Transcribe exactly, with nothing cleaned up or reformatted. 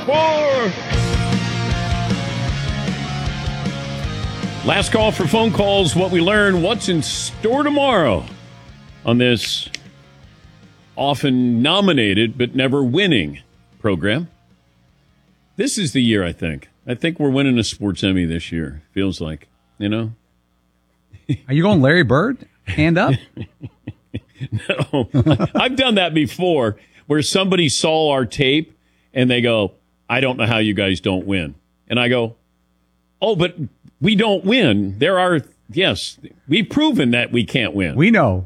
four. Last call for phone calls. What we learn, what's in store tomorrow on this often nominated but never winning program. This is the year, I think. I think we're winning a sports Emmy this year. Feels like, you know. Are you going Larry Bird? Hand up? No. I've done that before where somebody saw our tape and they go, I don't know how you guys don't win. And I go, oh, but we don't win. There are, yes, we've proven that we can't win. We know.